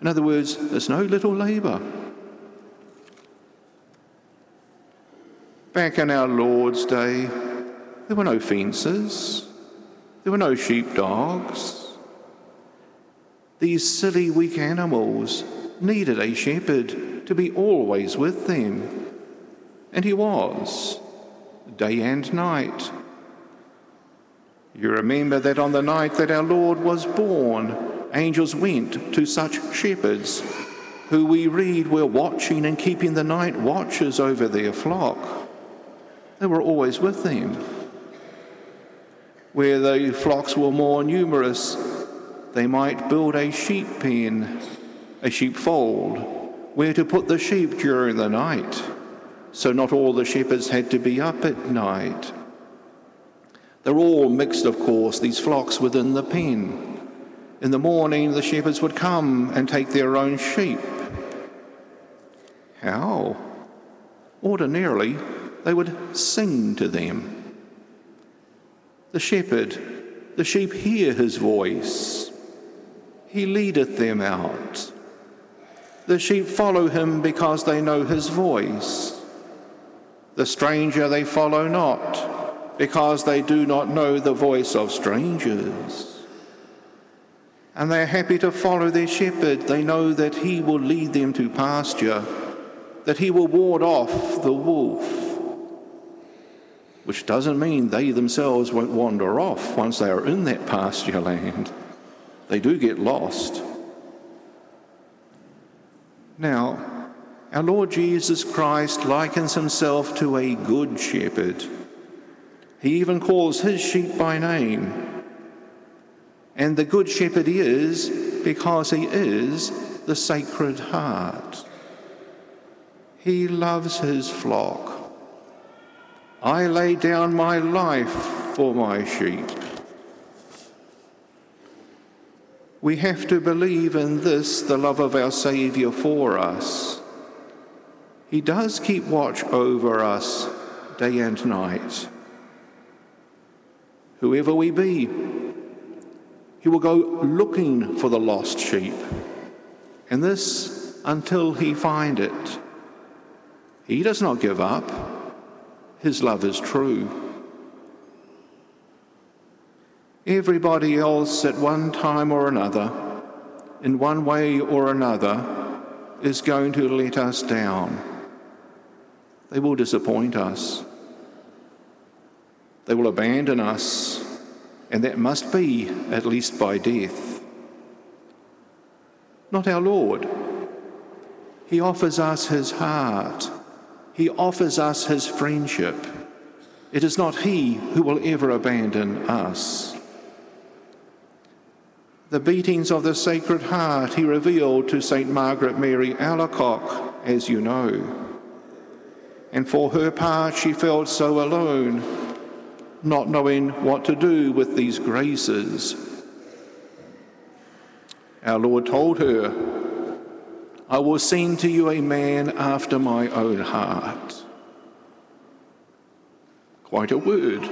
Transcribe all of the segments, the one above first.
In other words, there's no little labour. Back in our Lord's day, there were no fences, there were no sheepdogs. These silly, weak animals needed a shepherd to be always with them. And he was, day and night. You remember that on the night that our Lord was born, angels went to such shepherds who we read were watching and keeping the night watches over their flock. They were always with them. Where the flocks were more numerous, they might build a sheep pen, a sheepfold, where to put the sheep during the night, so not all the shepherds had to be up at night. They're all mixed, of course, these flocks within the pen. In the morning, the shepherds would come and take their own sheep. How? Ordinarily, they would sing to them. The sheep hear his voice. He leadeth them out. The sheep follow him because they know his voice. The stranger they follow not, because they do not know the voice of strangers. And they are happy to follow their shepherd. They know that he will lead them to pasture, that he will ward off the wolf, which doesn't mean they themselves won't wander off once they are in that pasture land. They do get lost. Now, our Lord Jesus Christ likens himself to a good shepherd. He even calls his sheep by name. And the good shepherd he is because he is the Sacred Heart. He loves his flock. I lay down my life for my sheep. We have to believe in this, the love of our Saviour for us. He does keep watch over us day and night. Whoever we be, he will go looking for the lost sheep, and this until he find it. He does not give up. His love is true. Everybody else at one time or another, in one way or another, is going to let us down. They will disappoint us. They will abandon us, and that must be at least by death. Not our Lord. He offers us his heart. He offers us his friendship. It is not he who will ever abandon us. The beatings of the Sacred Heart he revealed to St. Margaret Mary Alacoque, as you know. And for her part, she felt so alone, not knowing what to do with these graces. Our Lord told her, I will send to you a man after my own heart. Quite a word.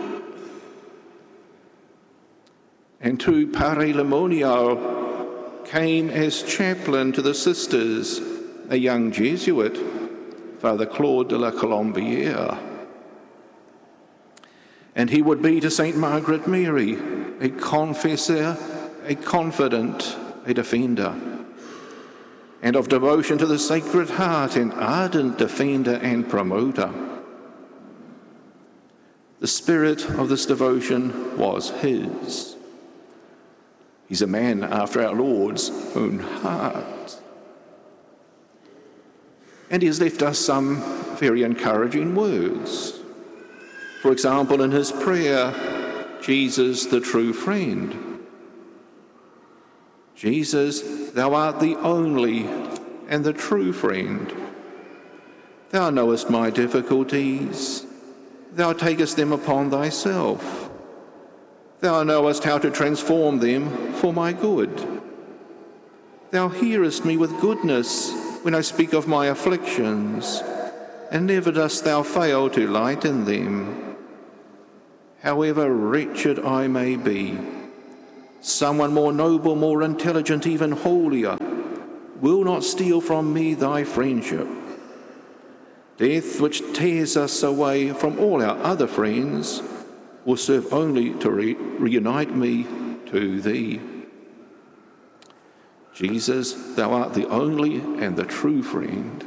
And to Pare Lemonnier came as chaplain to the sisters a young Jesuit, Father Claude de la Colombière. And he would be to St. Margaret Mary a confessor, a confidant, a defender, and of devotion to the Sacred Heart, an ardent defender and promoter. The spirit of this devotion was his. He's a man after our Lord's own heart. And he has left us some very encouraging words. For example, in his prayer, Jesus, the true friend. Jesus, thou art the only and the true friend. Thou knowest my difficulties. Thou takest them upon thyself. Thou knowest how to transform them for my good. Thou hearest me with goodness when I speak of my afflictions, and never dost thou fail to lighten them. However wretched I may be, someone more noble, more intelligent, even holier, will not steal from me thy friendship. Death, which tears us away from all our other friends, will serve only to reunite me to thee. Jesus, thou art the only and the true friend.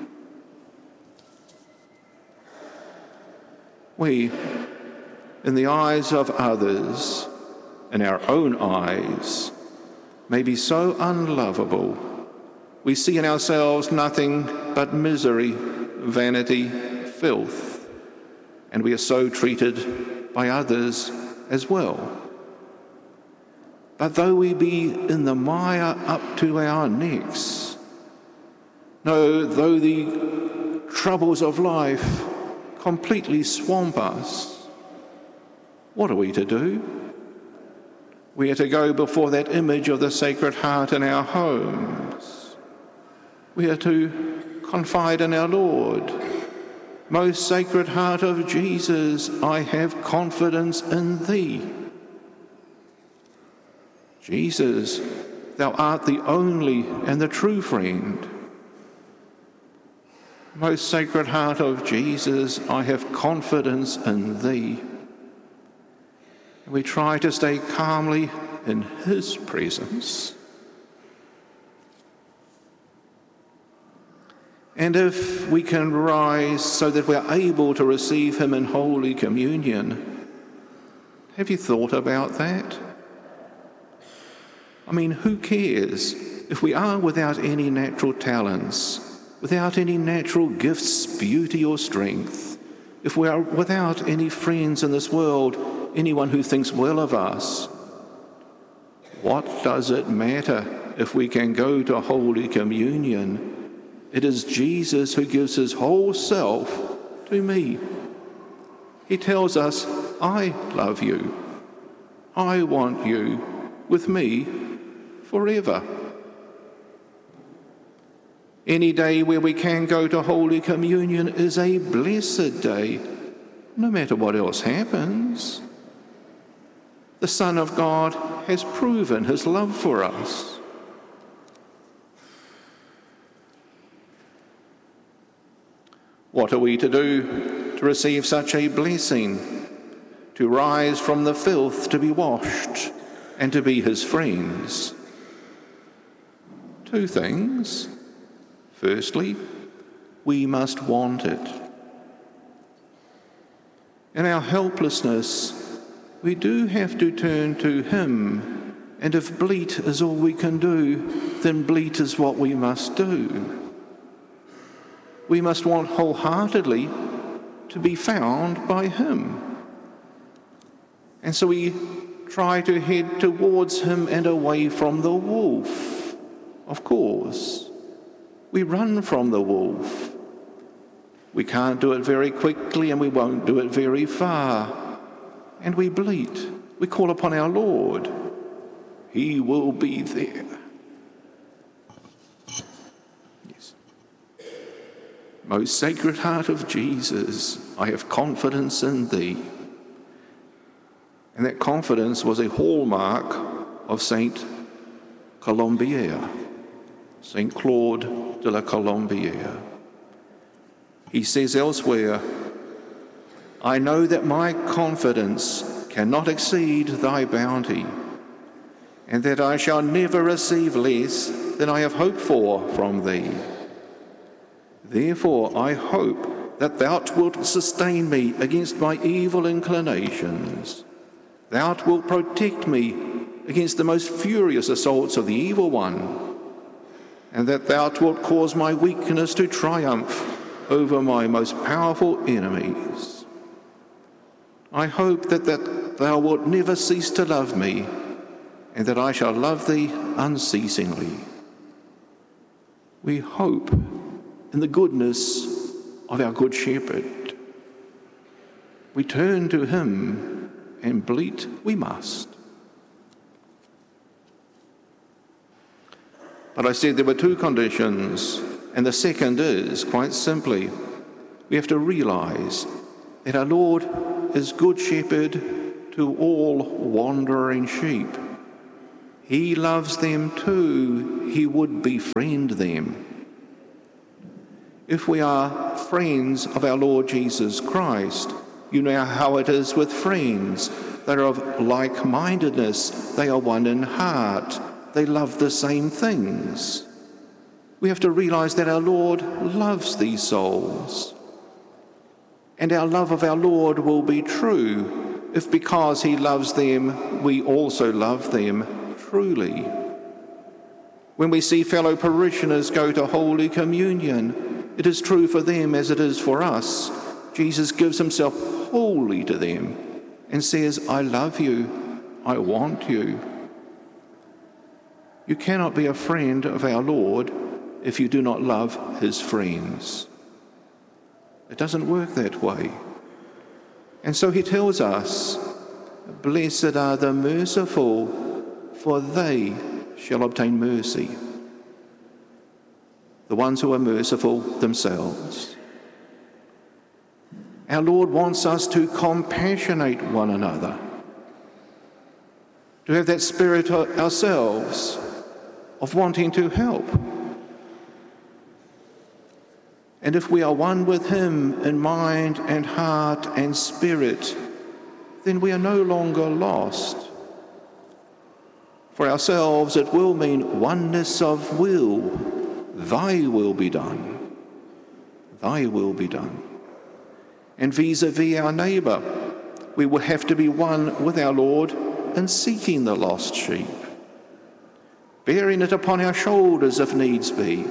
We, in the eyes of others, in our own eyes, may be so unlovable. We see in ourselves nothing but misery, vanity, filth, and we are so treated by others as well. But though we be in the mire up to our necks, no, though the troubles of life completely swamp us, what are we to do? We are to go before that image of the Sacred Heart in our homes. We are to confide in our Lord. Most Sacred Heart of Jesus, I have confidence in thee. Jesus, thou art the only and the true friend. Most Sacred Heart of Jesus, I have confidence in thee. We try to stay calmly in his presence. And if we can rise so that we're able to receive him in Holy Communion, have you thought about that? I mean, who cares if we are without any natural talents, without any natural gifts, beauty or strength, if we are without any friends in this world, anyone who thinks well of us? What does it matter if we can go to Holy Communion? It is Jesus who gives his whole self to me. He tells us, I love you. I want you with me forever. Any day where we can go to Holy Communion is a blessed day, no matter what else happens. The Son of God has proven his love for us. What are we to do to receive such a blessing? To rise from the filth, to be washed, and to be his friends? Two things. Firstly, we must want it. In our helplessness, we do have to turn to him, and if bleat is all we can do, then bleat is what we must do. We must want wholeheartedly to be found by him. And so we try to head towards him and away from the wolf. Of course, we run from the wolf. We can't do it very quickly and we won't do it very far. And we bleat. We call upon our Lord. He will be there. Yes. Most Sacred Heart of Jesus, I have confidence in thee. And that confidence was a hallmark of Saint Colombière, Saint Claude de la Colombière. He says elsewhere, I know that my confidence cannot exceed thy bounty, and that I shall never receive less than I have hoped for from thee. Therefore I hope that thou wilt sustain me against my evil inclinations. Thou wilt protect me against the most furious assaults of the evil one, and that thou wilt cause my weakness to triumph over my most powerful enemies. I hope that thou wilt never cease to love me, and that I shall love thee unceasingly. We hope in the goodness of our Good Shepherd. We turn to him, and bleat we must. But I said there were two conditions, and the second is, quite simply, we have to realize that our Lord is Good Shepherd to all wandering sheep. He loves them too. He would befriend them. If we are friends of our Lord Jesus Christ, you know how it is with friends. They are of like-mindedness. They are one in heart. They love the same things. We have to realize that our Lord loves these souls. And our love of our Lord will be true if, because he loves them, we also love them truly. When we see fellow parishioners go to Holy Communion, it is true for them as it is for us. Jesus gives himself wholly to them and says, I love you, I want you. You cannot be a friend of our Lord if you do not love his friends. It doesn't work that way. And so he tells us, blessed are the merciful, for they shall obtain mercy. The ones who are merciful themselves. Our Lord wants us to compassionate one another, to have that spirit ourselves of wanting to help. And if we are one with him in mind and heart and spirit, then we are no longer lost. For ourselves, it will mean oneness of will. Thy will be done. Thy will be done. And vis-a-vis our neighbour, we will have to be one with our Lord in seeking the lost sheep, bearing it upon our shoulders if needs be.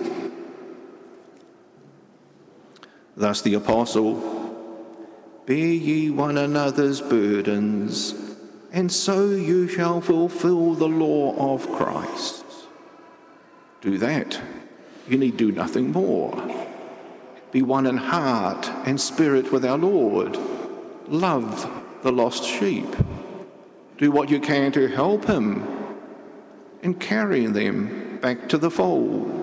Thus the apostle, bear ye one another's burdens, and so you shall fulfill the law of Christ. Do that. You need do nothing more. Be one in heart and spirit with our Lord. Love the lost sheep. Do what you can to help him in carrying them back to the fold.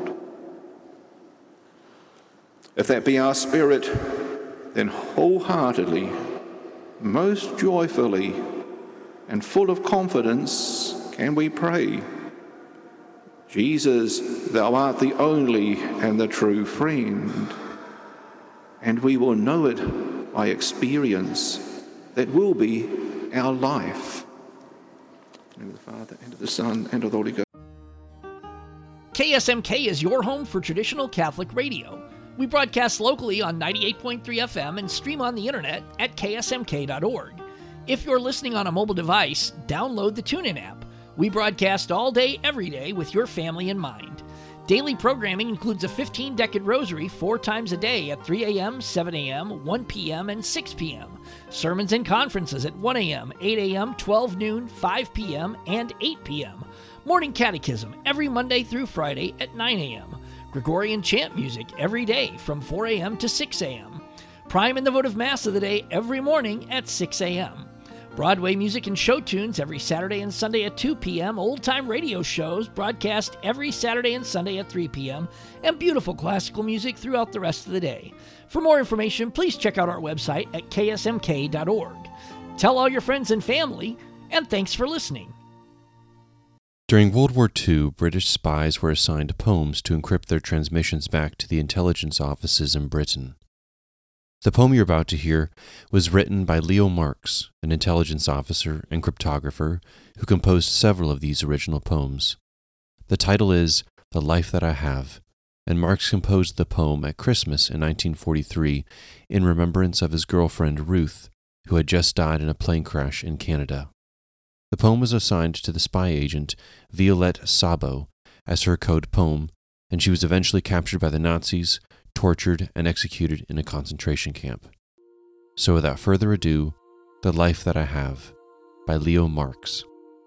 If that be our spirit, then wholeheartedly, most joyfully, and full of confidence can we pray, Jesus, thou art the only and the true friend. And we will know it by experience. That will be our life. In the name of the Father, and of the Son, and of the Holy Ghost. KSMK is your home for traditional Catholic radio. We broadcast locally on 98.3 FM and stream on the internet at ksmk.org. If you're listening on a mobile device, download the TuneIn app. We broadcast all day, every day with your family in mind. Daily programming includes a 15-decade rosary 4 times a day at 3 a.m., 7 a.m., 1 p.m., and 6 p.m. Sermons and conferences at 1 a.m., 8 a.m., 12 noon, 5 p.m., and 8 p.m. Morning catechism every Monday through Friday at 9 a.m. Gregorian chant music every day from 4 a.m. to 6 a.m. Prime and the votive Mass of the day every morning at 6 a.m. Broadway music and show tunes every Saturday and Sunday at 2 p.m., old-time radio shows broadcast every Saturday and Sunday at 3 p.m., and beautiful classical music throughout the rest of the day. For more information, please check out our website at ksmk.org. Tell all your friends and family, and thanks for listening. During World War II, British spies were assigned poems to encrypt their transmissions back to the intelligence offices in Britain. The poem you're about to hear was written by Leo Marx, an intelligence officer and cryptographer who composed several of these original poems. The title is The Life That I Have, and Marx composed the poem at Christmas in 1943 in remembrance of his girlfriend Ruth, who had just died in a plane crash in Canada. The poem was assigned to the spy agent Violette Szabo as her code poem, and she was eventually captured by the Nazis, tortured, and executed in a concentration camp. So without further ado, The Life That I Have by Leo Marx.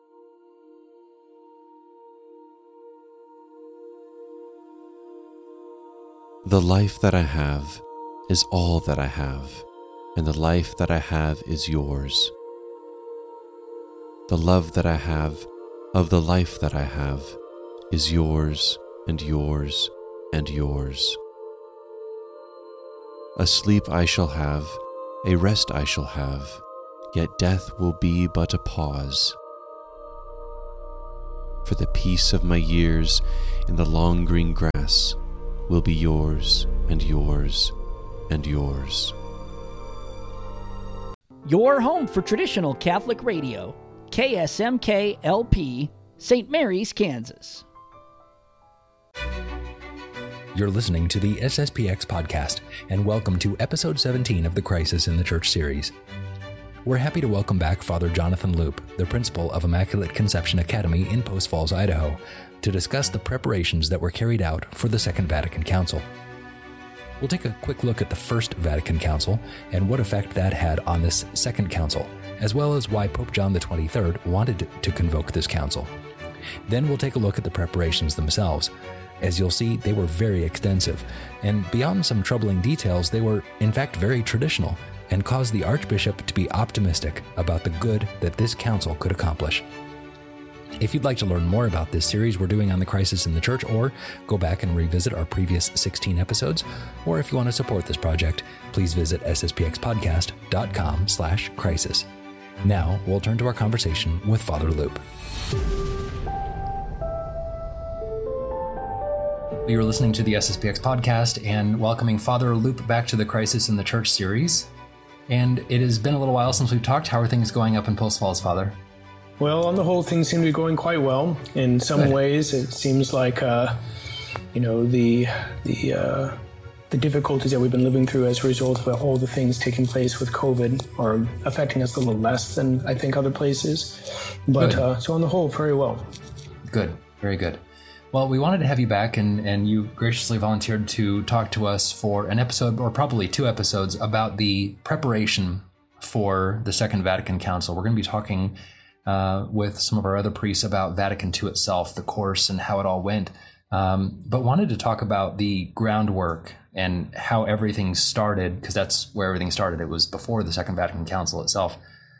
The life that I have is all that I have, and the life that I have is yours. The love that I have of the life that I have is yours and yours and yours. A sleep I shall have, a rest I shall have, yet death will be but a pause. for the peace of my years in the long green grass will be yours and yours and yours. Your home for traditional Catholic radio, KSMK LP, St. Mary's, Kansas. You're listening to the SSPX podcast, and welcome to episode 17 of the Crisis in the Church series. We're happy to welcome back Father Jonathan Loop, the principal of Immaculate Conception Academy in Post Falls, Idaho, to discuss the preparations that were carried out for the Second Vatican Council. We'll take a quick look at the First Vatican Council and what effect that had on this Second Council, as well as why Pope John XXIII wanted to convoke this council. Then we'll take a look at the preparations themselves. As you'll see, they were very extensive, and beyond some troubling details, they were in fact very traditional and caused the Archbishop to be optimistic about the good that this council could accomplish. If you'd like to learn more about this series we're doing on the Crisis in the Church, or go back and revisit our previous 16 episodes, or if you want to support this project, please visit sspxpodcast.com/crisis. Now, we'll turn to our conversation with Father Loop. You're listening to the SSPX podcast and welcoming Father Loop back to the Crisis in the Church series. And it has been a little while since we've talked. How are things going up in Post Falls, Father? Well, on the whole, things seem to be going quite well. In some ways, it seems like, the difficulties that we've been living through as a result of all the things taking place with COVID are affecting us a little less than I think other places. But so on the whole, very well. Good, very good. Well, we wanted to have you back, and you graciously volunteered to talk to us for an episode, or probably 2 episodes, about the preparation for the Second Vatican Council. We're going to be talking with some of our other priests about Vatican II itself, the course, and how it all went, but wanted to talk about the groundwork and how everything started, because that's where everything started. It was before the Second Vatican Council itself.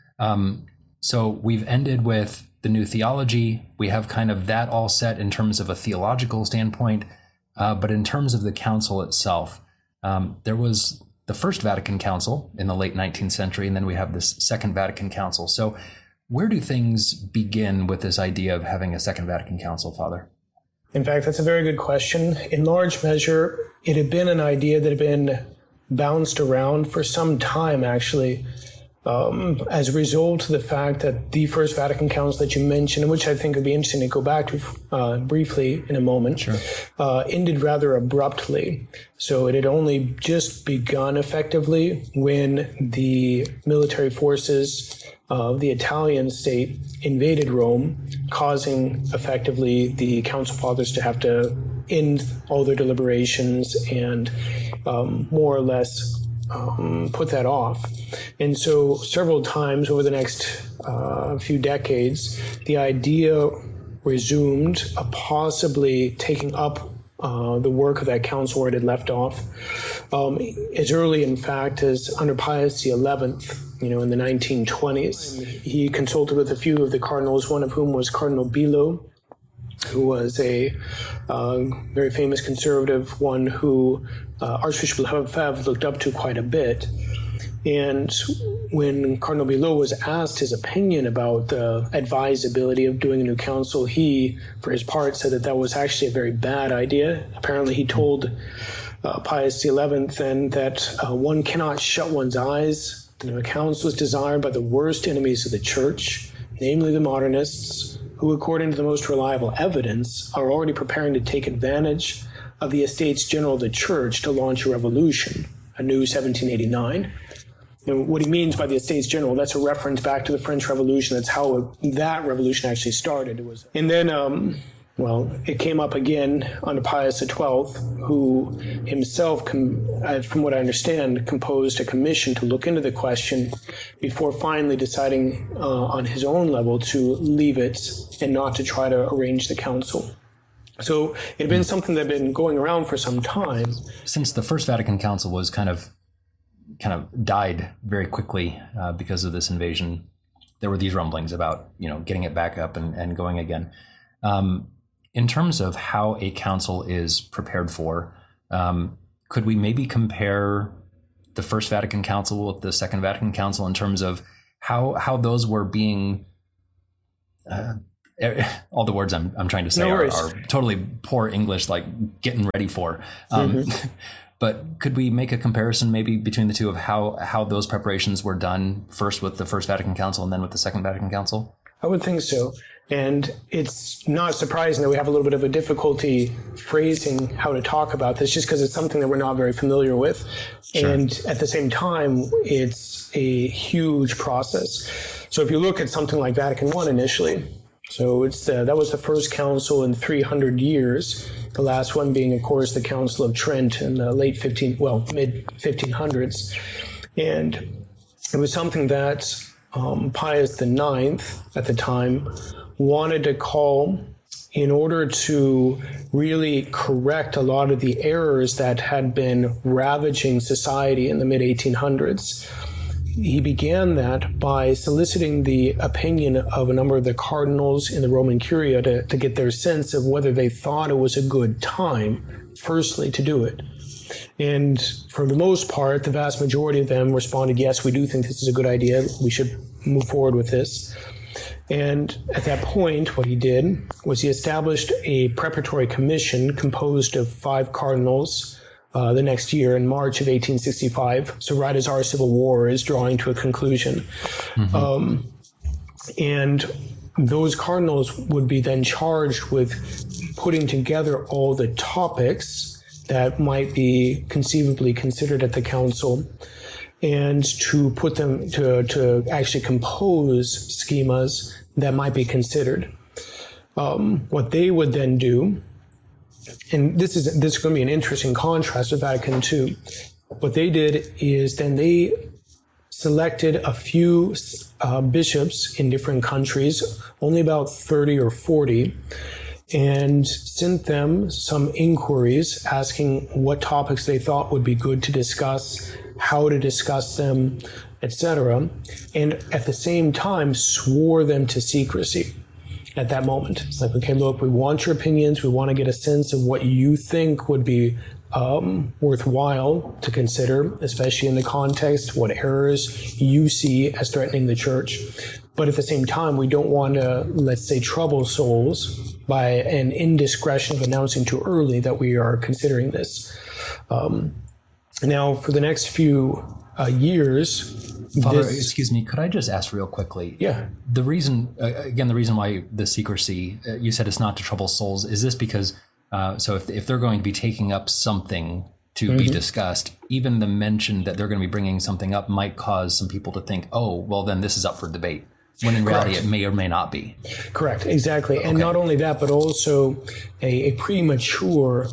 So we've ended with the new theology. We have kind of that all set in terms of a theological standpoint, but in terms of the council itself, there was the First Vatican Council in the late 19th century, and then we have this Second Vatican Council. So where do things begin with this idea of having a Second Vatican Council, Father? In fact, that's a very good question. In large measure, it had been an idea that had been bounced around for some time, actually, as a result of the fact that the First Vatican Council that you mentioned, which I think would be interesting to go back to briefly in a moment, sure, ended rather abruptly. So it had only just begun effectively when the military forces of the Italian state invaded Rome, causing effectively the Council Fathers to have to end all their deliberations and more or less put that off. And so several times over the next few decades, the idea resumed of possibly taking up the work of that council where it had left off. As early, in fact, as under Pius XI, in the 1920s. He consulted with a few of the cardinals, one of whom was Cardinal Belo, who was a very famous conservative, one who Archbishop Lefebvre looked up to quite a bit. And when Cardinal Belo was asked his opinion about the advisability of doing a new council, he, for his part, said that was actually a very bad idea. Apparently, he told Pius XI then that one cannot shut one's eyes. A council was desired by the worst enemies of the Church, namely the modernists, who, according to the most reliable evidence, are already preparing to take advantage of the Estates General of the Church to launch a revolution, a new 1789. And what he means by the Estates General, that's a reference back to the French Revolution. That's how that revolution actually started. And then, it came up again under Pius XII, who himself, from what I understand, composed a commission to look into the question before finally deciding on his own level to leave it and not to try to arrange the council. So it had been something that had been going around for some time. Since the First Vatican Council was kind of died very quickly because of this invasion, there were these rumblings about, getting it back up and going again. In terms of how a council is prepared for, could we maybe compare the First Vatican Council with the Second Vatican Council in terms of how those were being all the words I'm trying to say are totally poor English, like getting ready for. But could we make a comparison maybe between the two of how those preparations were done, first with the First Vatican Council and then with the Second Vatican Council? I would think so. And it's not surprising that we have a little bit of a difficulty phrasing how to talk about this, just because it's something that we're not very familiar with. Sure. And at the same time, it's a huge process. So if you look at something like Vatican I initially, so that was the first council in 300 years. The last one being, of course, the Council of Trent in the mid 1500s. And it was something that Pius IX at the time wanted to call in order to really correct a lot of the errors that had been ravaging society in the mid 1800s. He began that by soliciting the opinion of a number of the cardinals in the Roman Curia to get their sense of whether they thought it was a good time, firstly, to do it. And for the most part, the vast majority of them responded, yes, we do think this is a good idea. We should move forward with this. And at that point, what he did was he established a preparatory commission composed of 5 cardinals the next year in March of 1865. So right as our Civil War is drawing to a conclusion. Mm-hmm. And those cardinals would be then charged with putting together all the topics that might be conceivably considered at the council, and to put them to actually compose schemas that might be considered. What they would then do, and this is going to be an interesting contrast with Vatican II. What they did is then they selected a few bishops in different countries, only about 30 or 40, and sent them some inquiries asking what topics they thought would be good to discuss, how to discuss them, etc., and at the same time swore them to secrecy at that moment. It's like, okay, look, we want your opinions. We want to get a sense of what you think would be worthwhile to consider, especially in the context, what errors you see as threatening the church. But at the same time, we don't want to, let's say, trouble souls by an indiscretion of announcing too early that we are considering this. Now, for the next few years... Father, excuse me, could I just ask real quickly? Yeah. The reason why the secrecy, you said it's not to trouble souls, is this because, so if they're going to be taking up something to be discussed, even the mention that they're going to be bringing something up might cause some people to think, oh, well, then this is up for debate, when in reality it may or may not be. Correct, exactly. And not only that, but also a premature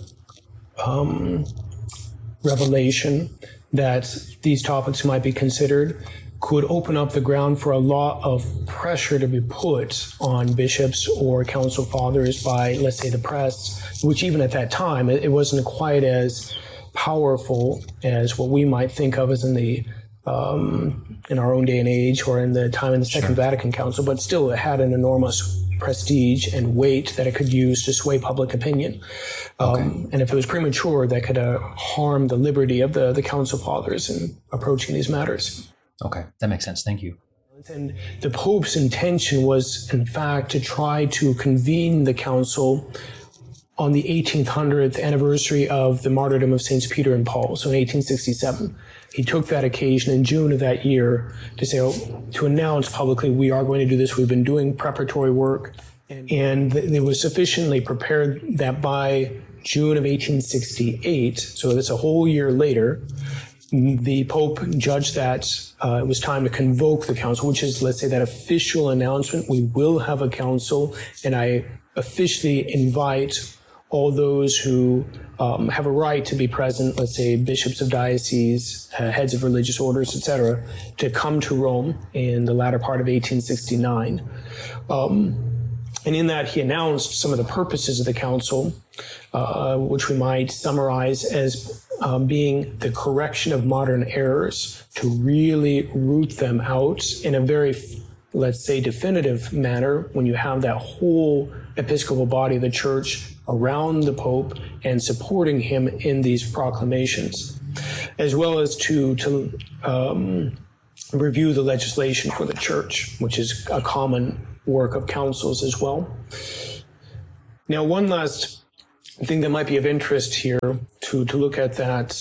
revelation that these topics might be considered could open up the ground for a lot of pressure to be put on bishops or council fathers by, let's say, the press, which even at that time, it wasn't quite as powerful as what we might think of as in the in our own day and age or in the time in the Second Vatican Council, but still it had an enormous prestige and weight that it could use to sway public opinion. And if it was premature, that could harm the liberty of the council fathers in approaching these matters. Okay, that makes sense. Thank you. And the Pope's intention was, in fact, to try to convene the council on the 1800th anniversary of the martyrdom of Saints Peter and Paul, so in 1867. He took that occasion in June of that year to say, to announce publicly, we are going to do this. We've been doing preparatory work. And it was sufficiently prepared that by June of 1868, so that's a whole year later, the Pope judged that it was time to convoke the council, which is, let's say, that official announcement. We will have a council, and I officially invite all those who have a right to be present, let's say bishops of dioceses, heads of religious orders, etc., to come to Rome in the latter part of 1869. And in that, he announced some of the purposes of the council, which we might summarize as being the correction of modern errors, to really root them out in a very, let's say, definitive manner when you have that whole episcopal body of the church around the Pope and supporting him in these proclamations, as well as to review the legislation for the church, which is a common work of councils as well. Now, one last thing that might be of interest here to look at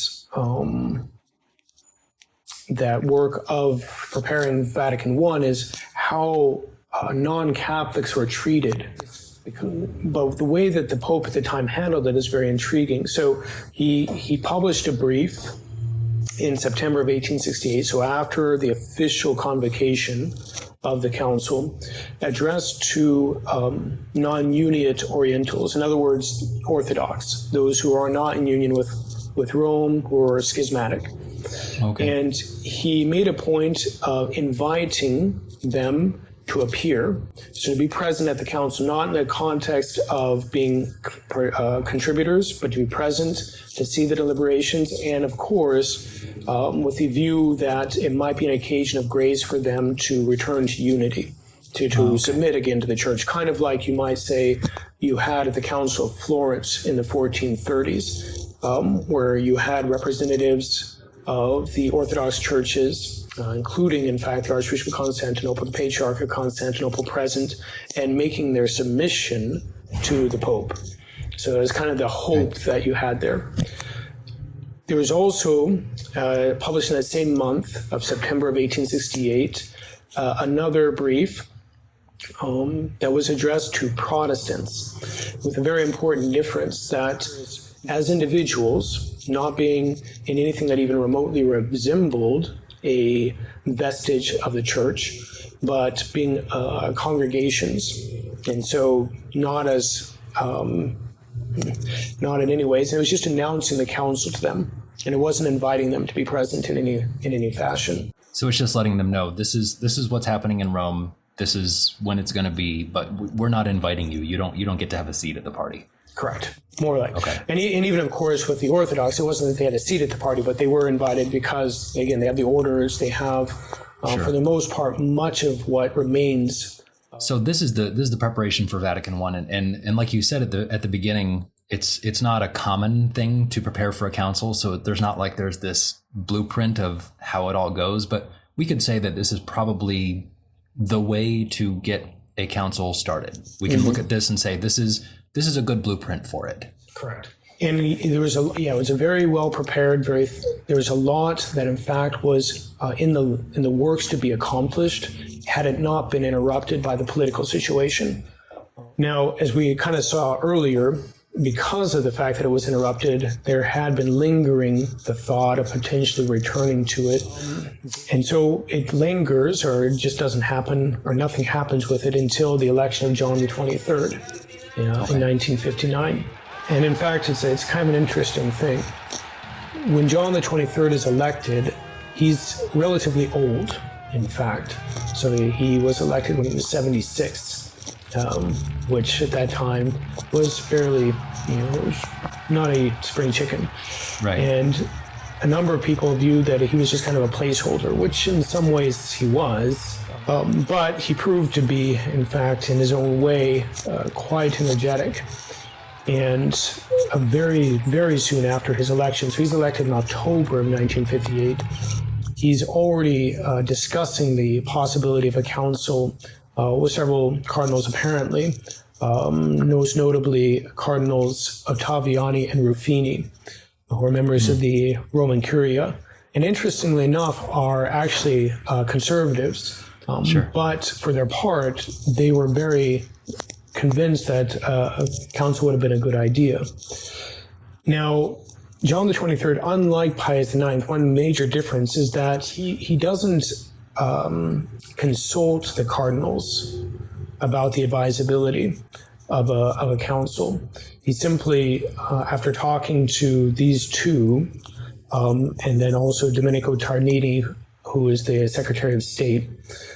that work of preparing Vatican I is how non-Catholics were treated. But the way that the Pope at the time handled it is very intriguing. So he published a brief in September of 1868, so after the official convocation of the council, addressed to non-uniate Orientals, in other words, Orthodox, those who are not in union with Rome or are schismatic. Okay. And he made a point of inviting them to appear, so to be present at the council, not in the context of being contributors, but to be present, to see the deliberations, and of course, with the view that it might be an occasion of grace for them to return to unity, to submit again to the church, kind of like you might say you had at the Council of Florence in the 1430s, where you had representatives of the Orthodox churches, including, in fact, the Archbishop of Constantinople, the Patriarch of Constantinople present, and making their submission to the Pope. So it was kind of the hope that you had there. There was also, published in that same month of September of 1868, another brief that was addressed to Protestants, with a very important difference that as individuals, not being in anything that even remotely resembled a vestige of the church, but being congregations, and so not in any ways. It was just announcing the council to them, and it wasn't inviting them to be present in any fashion. So it's just letting them know this is what's happening in Rome. This is when it's going to be, but we're not inviting you. You don't get to have a seat at the party. Correct. More like. Okay. And even, of course, with the Orthodox, it wasn't that they had a seat at the party, but they were invited because, again, they have the orders. They have, for the most part, much of what remains. So this is the preparation for Vatican I, and like you said at the beginning, it's not a common thing to prepare for a council. So there's this blueprint of how it all goes, but we could say that this is probably the way to get a council started. We can look at this and say this is a good blueprint for it. Correct. And there was it was a very well prepared. There was a lot that, in fact, was in the works to be accomplished had it not been interrupted by the political situation. Now, as we kind of saw earlier, because of the fact that it was interrupted, there had been lingering the thought of potentially returning to it. And so it lingers, or it just doesn't happen, or nothing happens with it until the election of John the 23rd in 1959. And in fact, it's kind of an interesting thing. When John the 23rd is elected, he's relatively old, in fact. So he was elected when he was 76. Which at that time was fairly, was not a spring chicken. Right. And a number of people viewed that he was just kind of a placeholder, which in some ways he was. But he proved to be, in fact, in his own way, quite energetic. And very, very soon after his election, so he's elected in October of 1958, he's already discussing the possibility of a council with several cardinals, apparently, most notably Cardinals Ottaviani and Ruffini, who are members of the Roman Curia, and interestingly enough are actually conservatives. But for their part, they were very convinced that a council would have been a good idea. Now, John the 23rd, unlike Pius IX, one major difference is that he doesn't consult the cardinals about the advisability of a council. He simply, after talking to these two, and then also Domenico Tarnini, who is the Secretary of State,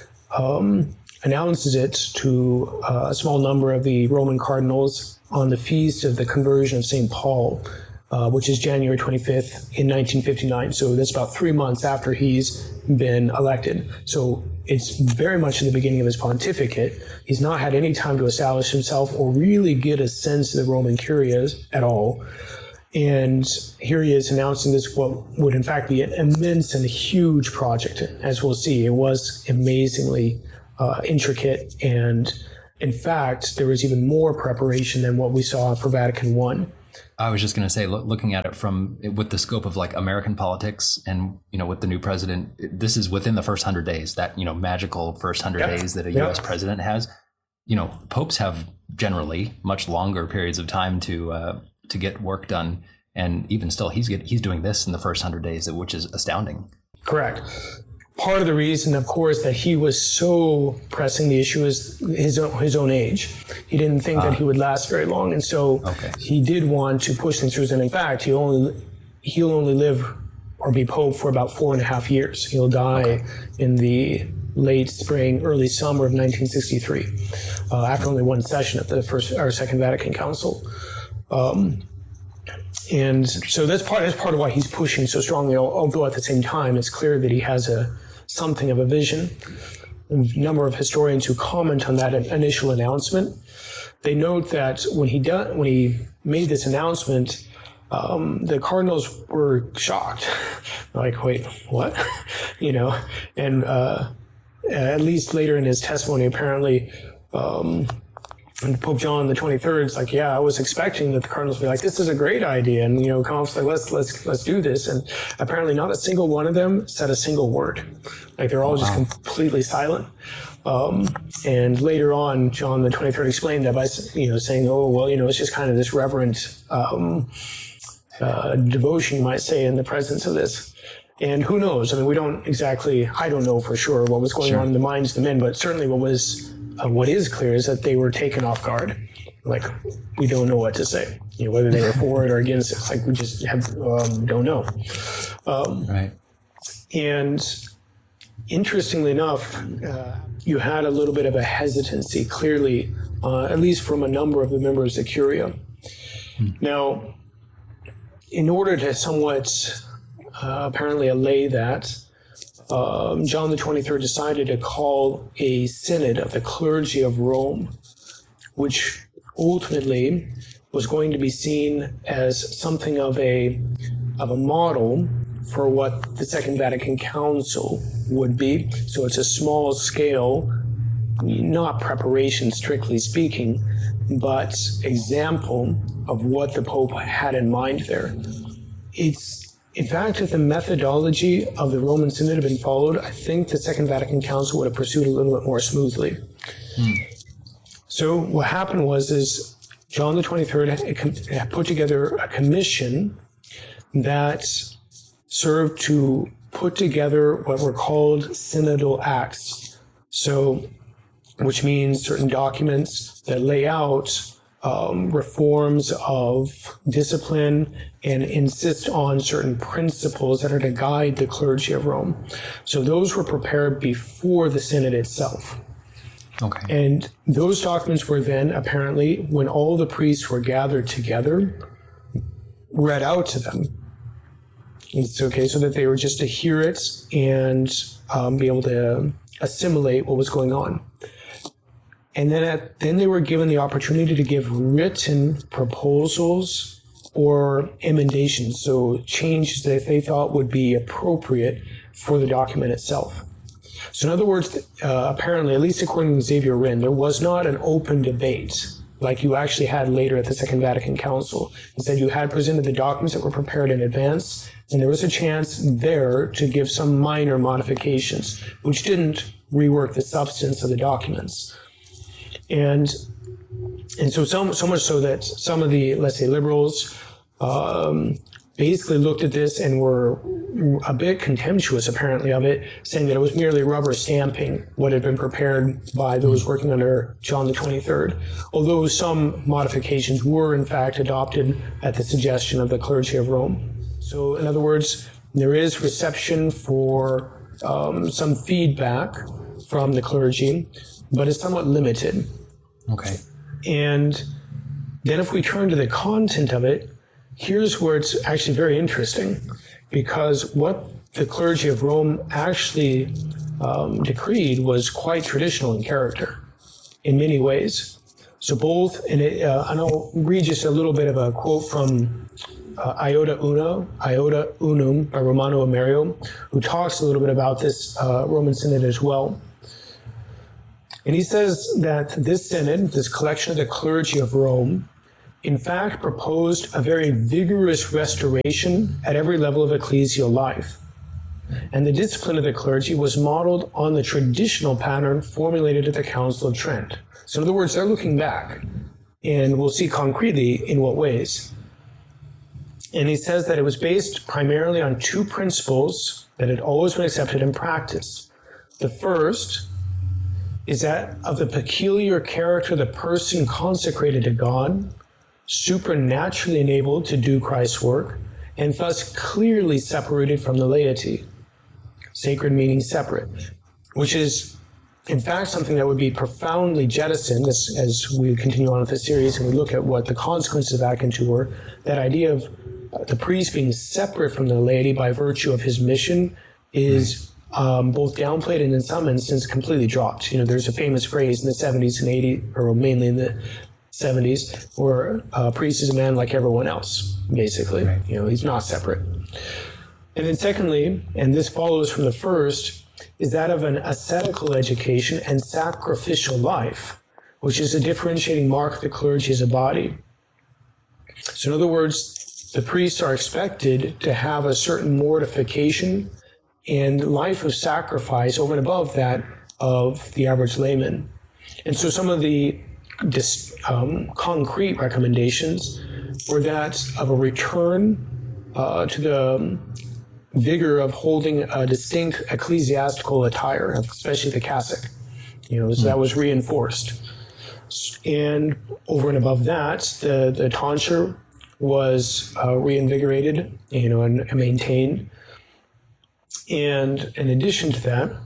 announces it to a small number of the Roman cardinals on the feast of the conversion of St. Paul, which is January 25th in 1959. So that's about 3 months after he's been elected. So it's very much in the beginning of his pontificate. He's not had any time to establish himself or really get a sense of the Roman Curias at all. And here he is announcing this, what would in fact be an immense and huge project. As we'll see, it was amazingly intricate, and in fact, there was even more preparation than what we saw for Vatican I. I was just going to say, looking at it with the scope of like American politics and, with the new president, this is within the first 100 days, that, magical first 100 days that a U.S. president has. Popes have generally much longer periods of time to get work done. And even still, he's doing this in the first 100 days, which is astounding. Correct. Part of the reason, of course, that he was so pressing the issue is his own age. He didn't think that he would last very long, and so he did want to push things through. And in fact, he'll only live or be pope for about 4.5 years. He'll die in the late spring, early summer of 1963, after only one session at the Second Vatican Council. And so that's part of why he's pushing so strongly, although at the same time, it's clear that he has something of a vision. A number of historians who comment on that initial announcement, they note that when he made this announcement, the cardinals were shocked. Like, wait, what? And at least later in his testimony, apparently, and Pope John the 23rd is like, yeah, I was expecting that the cardinals would be like, this is a great idea, and come off like, let's do this. And apparently, not a single one of them said a single word. Like they're all just completely silent. And later on, John the 23rd explained that by saying, oh well, it's just kind of this reverent devotion, you might say, in the presence of this. And who knows? I mean, I don't know for sure what was going on in the minds of the men, but certainly what is clear is that they were taken off guard. Like, we don't know what to say. Whether they were for it or against it. It's like we just don't know. Right. And interestingly enough, you had a little bit of a hesitancy, clearly, at least from a number of the members of Curia. Now, in order to somewhat apparently allay that, John the 23rd decided to call a synod of the clergy of Rome, which ultimately was going to be seen as something of a model for what the Second Vatican Council would be. So it's a small scale, not preparation strictly speaking, but example of what the Pope had in mind there. In fact, if the methodology of the Roman Synod had been followed, I think the Second Vatican Council would have pursued a little bit more smoothly. So what happened was John the 23rd had put together a commission that served to put together what were called synodal acts. So, which means certain documents that lay out reforms of discipline and insist on certain principles that are to guide the clergy of Rome. So those were prepared before the synod itself. Okay. And those documents were then apparently, when all the priests were gathered together, read out to them. It's okay, so that they were just to hear it and be able to assimilate what was going on. And then they were given the opportunity to give written proposals or emendations, so changes that they thought would be appropriate for the document itself. So in other words, apparently, at least according to Xavier Wren, there was not an open debate like you actually had later at the Second Vatican Council. Instead, you had presented the documents that were prepared in advance, and there was a chance there to give some minor modifications, which didn't rework the substance of the documents. And so much so that some of the, let's say, liberals basically looked at this and were a bit contemptuous, apparently, of it, saying that it was merely rubber stamping what had been prepared by those working under John the 23rd, although some modifications were, in fact, adopted at the suggestion of the clergy of Rome. So, in other words, there is reception for some feedback from the clergy, but it's somewhat limited. Okay. And then if we turn to the content of it, here's where it's actually very interesting, because what the clergy of Rome actually decreed was quite traditional in character in many ways. So both, and I'll read just a little bit of a quote from Iota Unum by Romano Amerio, who talks a little bit about this Roman Synod as well. And he says that this synod, this collection of the clergy of Rome, in fact proposed a very vigorous restoration at every level of ecclesial life. And the discipline of the clergy was modeled on the traditional pattern formulated at the Council of Trent. So in other words, they're looking back, and we'll see concretely in what ways. And he says that it was based primarily on two principles that had always been accepted in practice. The first is that of the peculiar character of the person consecrated to God, supernaturally enabled to do Christ's work, and thus clearly separated from the laity. Sacred meaning separate, which is in fact something that would be profoundly jettisoned as we continue on with this series and we look at what the consequences of Vatican II were. That idea of the priest being separate from the laity by virtue of his mission is both downplayed and in some instances completely dropped. You know, there's a famous phrase in the 70s and 80s, or mainly in the 70s, where a priest is a man like everyone else, basically. Right. You know, he's not separate. And then secondly, and this follows from the first, is that of an ascetical education and sacrificial life, which is a differentiating mark of the clergy as a body. So in other words, the priests are expected to have a certain mortification and life of sacrifice over and above that of the average layman. And so some of the concrete recommendations were that of a return to the vigor of holding a distinct ecclesiastical attire, especially the cassock. You know, so that was reinforced. And over and above that, the tonsure was reinvigorated, you know, and maintained. And in addition to that,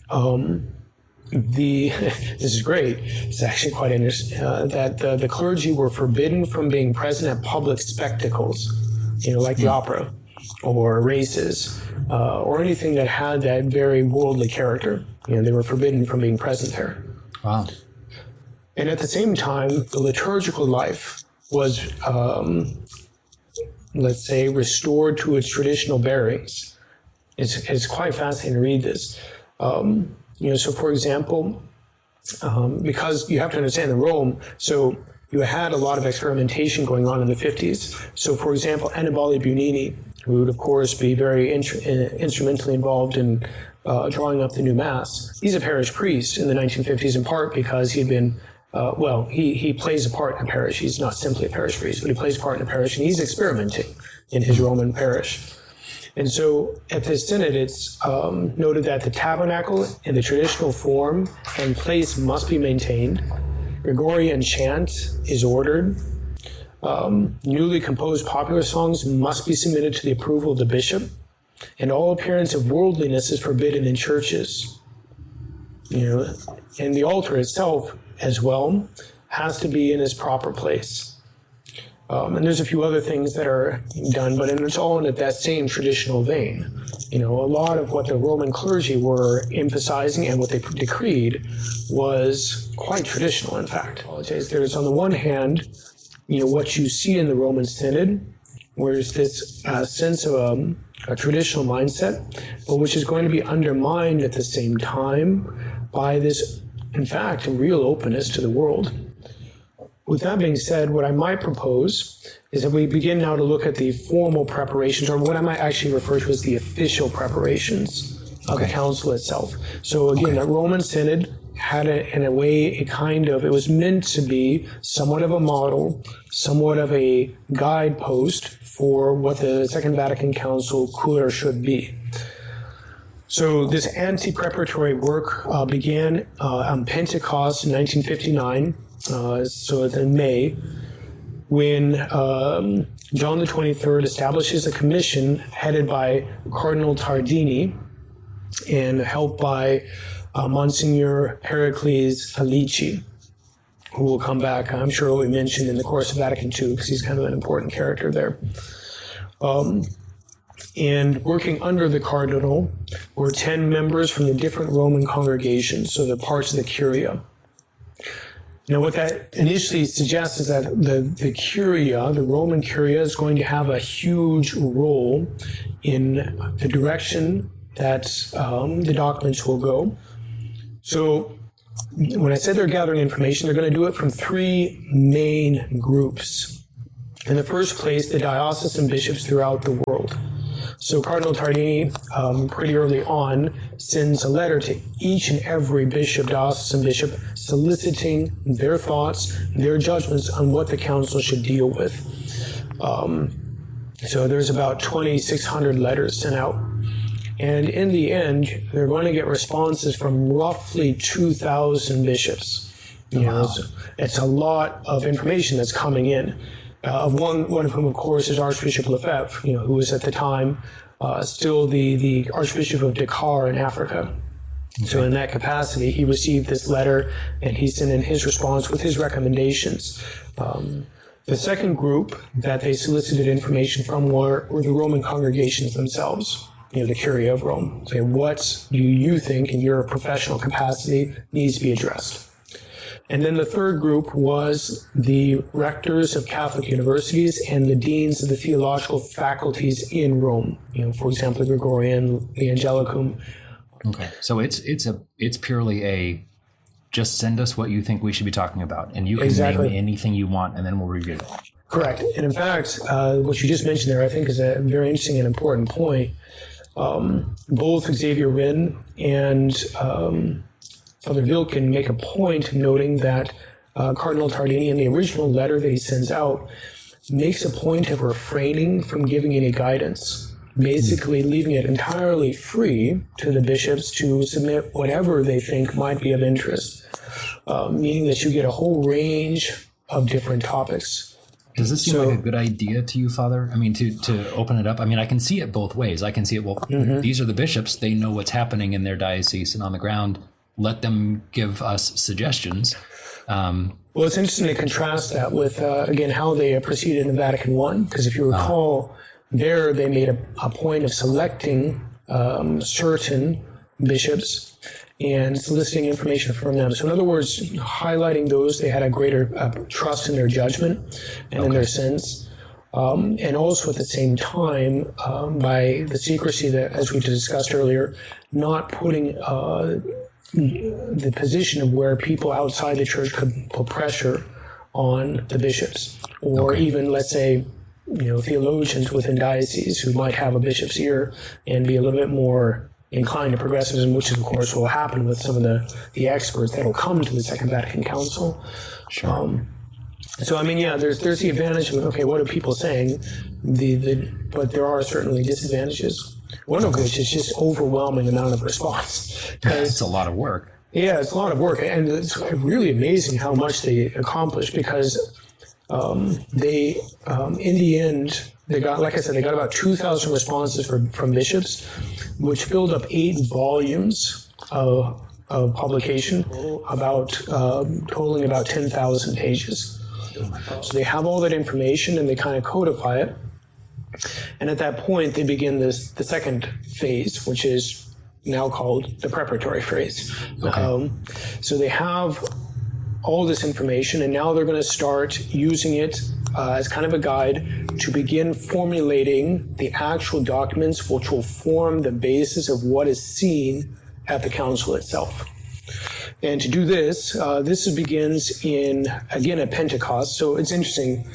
this is great. It's actually quite interesting that the clergy were forbidden from being present at public spectacles, you know, like the opera or races or anything that had that very worldly character. You know, they were forbidden from being present there. Wow. And at the same time, the liturgical life was, let's say, restored to its traditional bearings. It's quite fascinating to read this. You know, so for example, because you have to understand in Rome, so you had a lot of experimentation going on in the 50s. So for example, Annibale Bugnini, who would of course be very instrumentally involved in drawing up the new Mass, he's a parish priest in the 1950s, in part because he'd been, he plays a part in a parish. He's not simply a parish priest, but he plays a part in a parish, and he's experimenting in his Roman parish. And so at this synod, it's noted that the tabernacle in the traditional form and place must be maintained. Gregorian chant is ordered. Newly composed popular songs must be submitted to the approval of the bishop. And all appearance of worldliness is forbidden in churches. You know, and the altar itself as well has to be in its proper place. And there's a few other things that are done, but it's all in that same traditional vein. You know, a lot of what the Roman clergy were emphasizing and what they decreed was quite traditional, in fact. There's, on the one hand, you know, what you see in the Roman Synod, where there's this sense of a traditional mindset, but which is going to be undermined at the same time by this, in fact, real openness to the world. With that being said, what I might propose is that we begin now to look at the formal preparations, or what I might actually refer to as the official preparations of the council itself. So again, the Roman Synod had, in a way, it was meant to be somewhat of a model, somewhat of a guidepost for what the Second Vatican Council could or should be. So this ante-preparatory work began on Pentecost in 1959. So in May, when John the 23rd establishes a commission headed by Cardinal Tardini and helped by Monsignor Pericles Felici, who will come back, I'm sure will be mentioned in the course of Vatican II, because he's kind of an important character there. And working under the cardinal were 10 members from the different Roman congregations, so the parts of the Curia. Now, what that initially suggests is that the Curia, the Roman Curia, is going to have a huge role in the direction that the documents will go. So when I said they're gathering information, they're going to do it from three main groups. In the first place, the diocesan bishops throughout the world. So Cardinal Tardini, pretty early on, sends a letter to each and every bishop, diocesan bishop, soliciting their thoughts, their judgments on what the council should deal with. So there's about 2,600 letters sent out. And in the end, they're going to get responses from roughly 2,000 bishops. It's a lot of information that's coming in. One of whom, of course, is Archbishop Lefebvre, who was at the time still the Archbishop of Dakar in Africa. Okay. So in that capacity, he received this letter, and he sent in his response with his recommendations. The second group that they solicited information from were the Roman congregations themselves, the Curia of Rome. So what do you think in your professional capacity needs to be addressed? And then the third group was the rectors of Catholic universities and the deans of the theological faculties in Rome. For example, the Gregorian, the Angelicum. Okay, so it's purely a just send us what you think we should be talking about, and you can name anything you want, and then we'll review it. Correct. And in fact, what you just mentioned there, I think, is a very interesting and important point. Both Xavier Wynne and Father Wilken make a point noting that Cardinal Tardini, in the original letter that he sends out, makes a point of refraining from giving any guidance, basically leaving it entirely free to the bishops to submit whatever they think might be of interest, meaning that you get a whole range of different topics. Does this seem like a good idea to you, Father? I mean, to open it up? I mean, I can see it both ways. I can see it, these are the bishops. They know what's happening in their diocese and on the ground. Let them give us suggestions. Well, it's interesting to contrast that with, again, how they proceeded in Vatican I, because if you recall, there they made a point of selecting certain bishops and soliciting information from them. So in other words, highlighting those, they had a greater trust in their judgment and in their sense. And also at the same time, by the secrecy that, as we discussed earlier, not putting the position of where people outside the church could put pressure on the bishops, or even, let's say, theologians within dioceses who might have a bishop's ear and be a little bit more inclined to progressivism, which of course will happen with some of the experts that will come to the Second Vatican Council. Sure. So I mean, there's the advantage of what are people saying, but there are certainly disadvantages. One of which is just overwhelming amount of response. It's a lot of work. Yeah, it's a lot of work, and it's really amazing how much they accomplish because they, in the end, they got, like I said, they got about 2,000 responses from bishops, which filled up 8 volumes of publication, totaling about 10,000 pages. So they have all that information and they kind of codify it. And at that point, they begin the second phase, which is now called the preparatory phase. Okay. So they have all this information, and now they're going to start using it as kind of a guide to begin formulating the actual documents which will form the basis of what is seen at the council itself. And to do this, this begins at Pentecost. So it's interesting.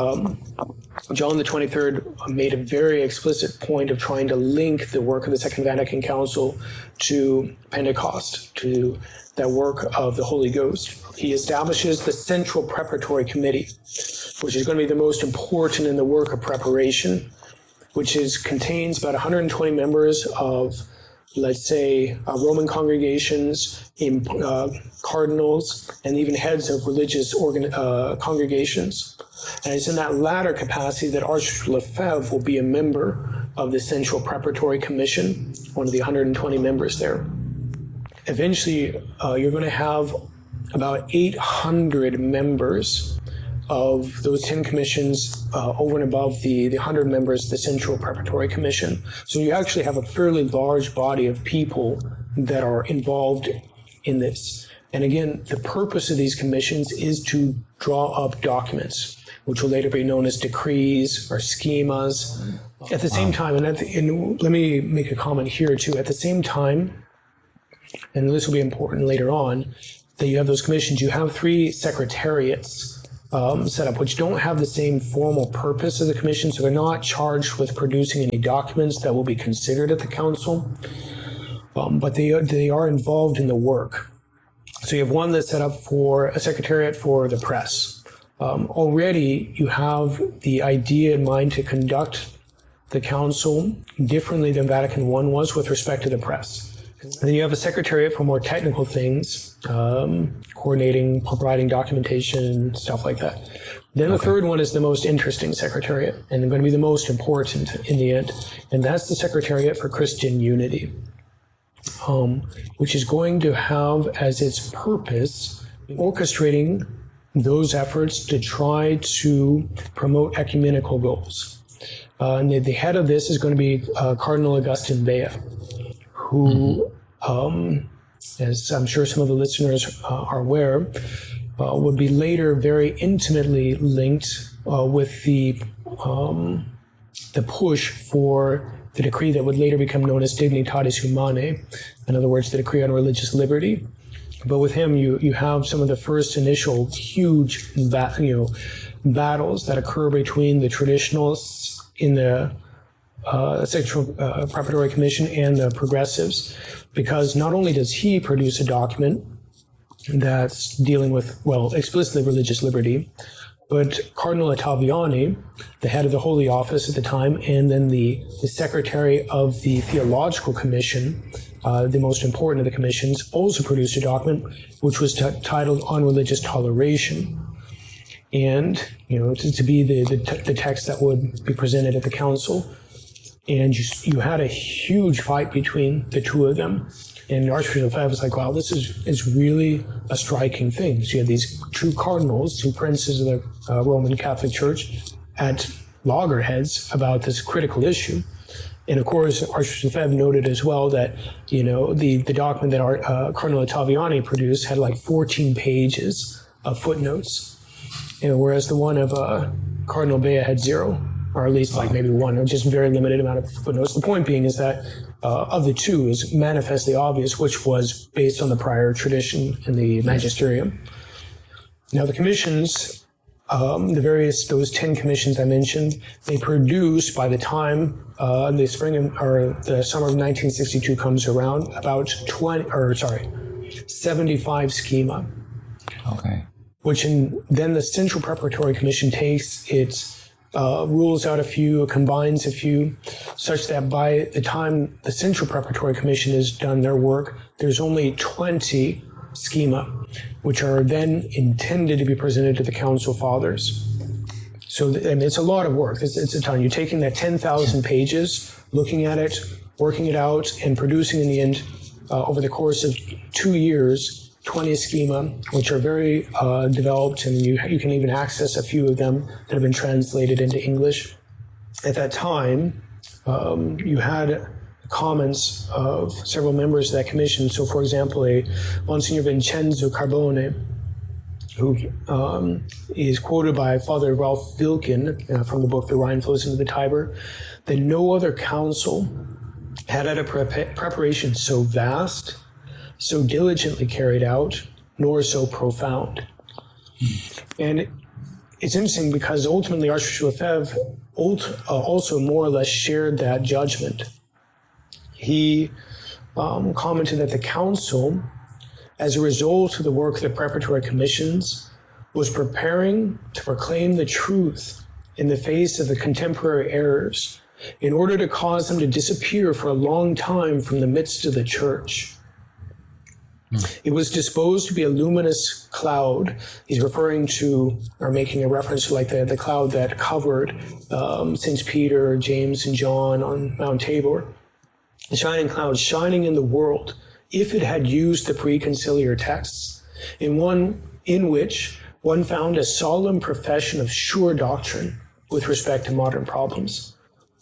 John the 23rd made a very explicit point of trying to link the work of the Second Vatican Council to Pentecost, to that work of the Holy Ghost. He establishes the Central Preparatory Committee, which is going to be the most important in the work of preparation, which contains about 120 members of, let's say, Roman congregations, cardinals, and even heads of religious congregations. And it's in that latter capacity that Archbishop Lefebvre will be a member of the Central Preparatory Commission, one of the 120 members there. Eventually, you're going to have about 800 members of those 10 commissions over and above the 100 members of the Central Preparatory Commission. So you actually have a fairly large body of people that are involved in this. And again, the purpose of these commissions is to draw up documents, which will later be known as decrees or schemas. At the same time, and let me make a comment here too, at the same time, and this will be important later on, that you have those commissions, you have 3 secretariats set up, which don't have the same formal purpose as a commission, so they're not charged with producing any documents that will be considered at the council, but they are involved in the work. So you have one that's set up for a secretariat for the press. Already you have the idea in mind to conduct the council differently than Vatican I was with respect to the press. And then you have a secretariat for more technical things, coordinating, providing documentation, stuff like that. Then the third one is the most interesting secretariat, and going to be the most important in the end, and that's the Secretariat for Christian Unity, which is going to have as its purpose orchestrating those efforts to try to promote ecumenical goals. And the head of this is going to be Cardinal Agustin Bea, who, as I'm sure some of the listeners are aware, would be later very intimately linked with the push for the decree that would later become known as Dignitatis Humanae, in other words, the decree on religious liberty. But with him, you have some of the first initial huge battles that occur between the traditionalists in the Central Preparatory Commission and the progressives, because not only does he produce a document that's dealing with, well, explicitly religious liberty, but Cardinal Ottaviani, the head of the Holy Office at the time, and then the secretary of the Theological Commission, the most important of the commissions, also produced a document which was titled On Religious Toleration. And, to be the text that would be presented at the council. And you had a huge fight between the two of them. And Archbishop Lefebvre was like, wow, this is really a striking thing. So you have these two cardinals, two princes of the Roman Catholic Church at loggerheads about this critical issue. And of course, Archbishop Lefebvre noted as well that, the document that Cardinal Ottaviani produced had like 14 pages of footnotes. Whereas the one of Cardinal Bea had 0, or at least like maybe 1, or just very limited amount of footnotes. The point being is that of the two is manifestly obvious which was based on the prior tradition in the magisterium. Now the commissions, those 10 commissions I mentioned, they produce by the time the summer of 1962 comes around about 75 schema. Okay. Which then the Central Preparatory Commission takes its rules out a few, combines a few, such that by the time the Central Preparatory Commission has done their work, there's only 20 schema, which are then intended to be presented to the Council Fathers. So it's a lot of work. It's a ton. You're taking that 10,000 pages, looking at it, working it out, and producing in the end, over the course of 2 years, 20 schema, which are very developed, and you can even access a few of them that have been translated into English. At that time, you had comments of several members of that commission. So, for example, a Monsignor Vincenzo Carbone, who is quoted by Father Ralph Vilken from the book The Rhine Flows into the Tiber, that no other council had a preparation so vast, so diligently carried out, nor so profound. And it's interesting because ultimately Archbishop Lefebvre also more or less shared that judgment. He commented that the council, as a result of the work of the preparatory commissions, was preparing to proclaim the truth in the face of the contemporary errors in order to cause them to disappear for a long time from the midst of the church. It was disposed to be a luminous cloud. He's referring to, or making a reference to like the cloud that covered Saints Peter, James, and John on Mount Tabor. The shining cloud shining in the world, if it had used the preconciliar texts, in which one found a solemn profession of sure doctrine with respect to modern problems.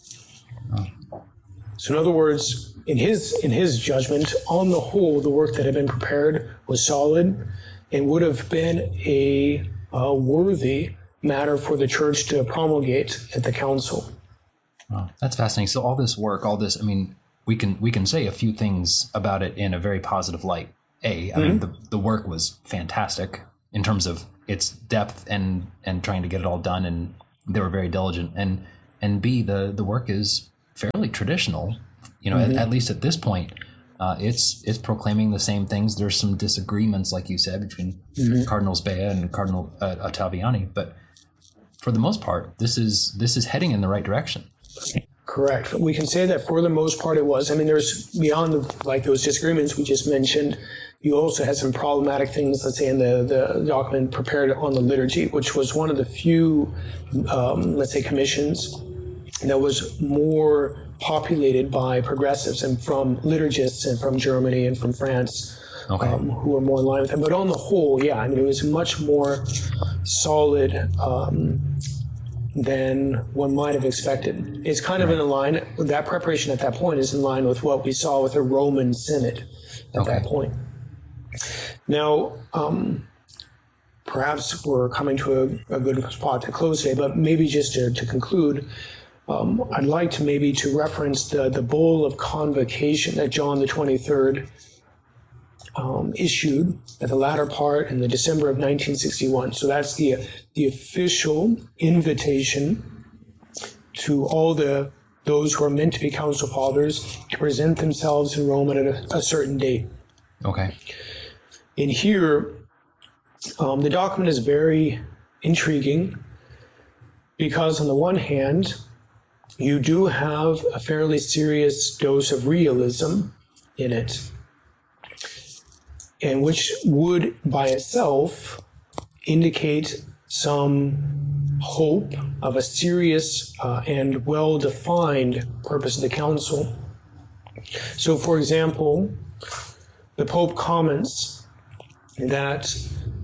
So in other words, in his judgment, on the whole, the work that had been prepared was solid and would have been a worthy matter for the church to promulgate at the council. Wow, that's fascinating. So all this work, I mean, we can say a few things about it in a very positive light. I mean, the work was fantastic in terms of its depth and trying to get it all done, and they were very diligent. And B, the work is fairly traditional, at least at this point. It's proclaiming the same things. There's some disagreements, like you said, between Cardinals Bea and Cardinal Ottaviani, but for the most part, this is heading in the right direction. Correct. We can say that for the most part it was. I mean, there's beyond those disagreements we just mentioned, you also had some problematic things, let's say, in the document prepared on the liturgy, which was one of the few, commissions that was more populated by progressives and from liturgists and from Germany and from France, who were more in line with them. But on the whole, yeah, I mean, it was much more solid than one might have expected. It's kind of in line, that preparation at that point is in line with what we saw with the Roman Synod at that point. Now, perhaps we're coming to a good spot to close today, but maybe just to conclude, I'd like to maybe to reference the Bull of Convocation that John the 23rd issued at the latter part in the December of 1961. So that's the official invitation to all those who are meant to be council fathers to present themselves in Rome at a certain date. Okay. In here, the document is very intriguing because on the one hand, you do have a fairly serious dose of realism in it, and which would by itself indicate some hope of a serious and well-defined purpose of the council. So, for example, the Pope comments that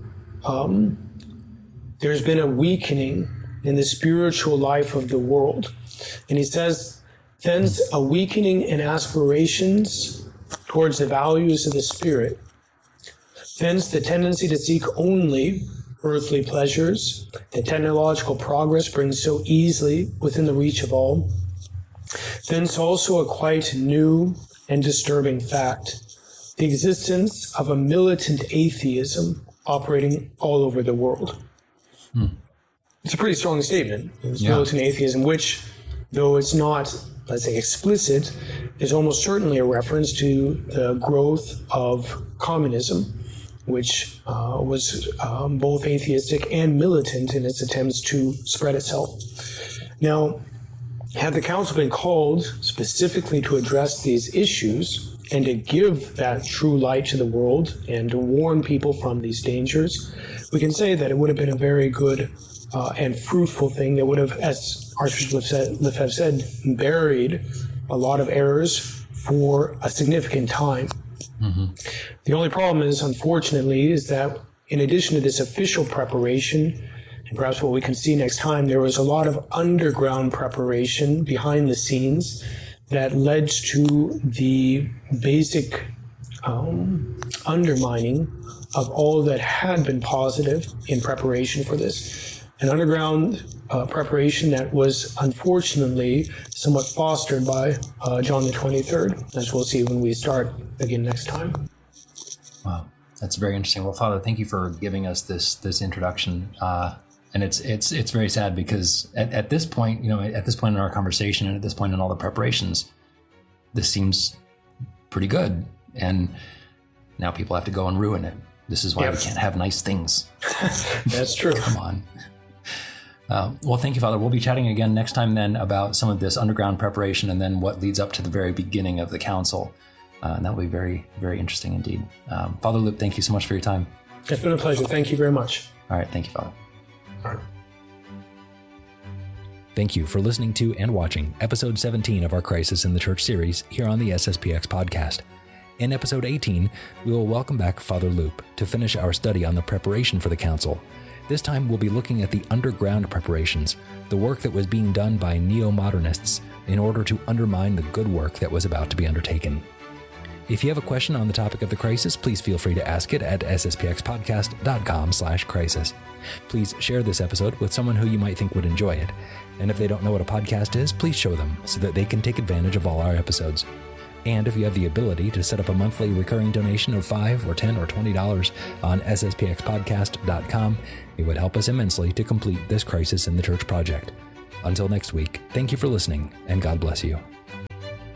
there's been a weakening in the spiritual life of the world. And he says, thence a weakening in aspirations towards the values of the Spirit. Thence the tendency to seek only earthly pleasures that technological progress brings so easily within the reach of all. Thence also a quite new and disturbing fact, the existence of a militant atheism operating all over the world. It's a pretty strong statement. It's militant atheism, which, though it's not, let's say, explicit, is almost certainly a reference to the growth of communism, which was both atheistic and militant in its attempts to spread itself. Now, had the council been called specifically to address these issues and to give that true light to the world and to warn people from these dangers, we can say that it would have been a very good and fruitful thing that would have, as Archbishop Lefebvre said, buried a lot of errors for a significant time. The only problem is, unfortunately, is that in addition to this official preparation, and perhaps what we can see next time, there was a lot of underground preparation behind the scenes that led to the basic undermining of all that had been positive in preparation for this. An underground preparation that was unfortunately somewhat fostered by John the 23rd, as we'll see when we start again next time. Wow, that's very interesting. Well, Father, thank you for giving us this introduction. And it's very sad because at this point, at this point in our conversation and at this point in all the preparations, this seems pretty good. And now people have to go and ruin it. This is why we can't have nice things. That's true. Come on. Well, thank you, Father. We'll be chatting again next time then about some of this underground preparation and then what leads up to the very beginning of the council. And that will be very, very interesting indeed. Father Loop, thank you so much for your time. It's been a pleasure. Thank you very much. All right. Thank you, Father. All right. Thank you for listening to and watching episode 17 of our Crisis in the Church series here on the SSPX podcast. In episode 18, we will welcome back Father Loop to finish our study on the preparation for the council. This time we'll be looking at the underground preparations, the work that was being done by neo-modernists in order to undermine the good work that was about to be undertaken. If you have a question on the topic of the crisis, please feel free to ask it at sspxpodcast.com/crisis. Please share this episode with someone who you might think would enjoy it. And if they don't know what a podcast is, please show them so that they can take advantage of all our episodes. And if you have the ability to set up a monthly recurring donation of $5 or $10 or $20 on sspxpodcast.com, it would help us immensely to complete this Crisis in the Church project. Until next week, thank you for listening, and God bless you.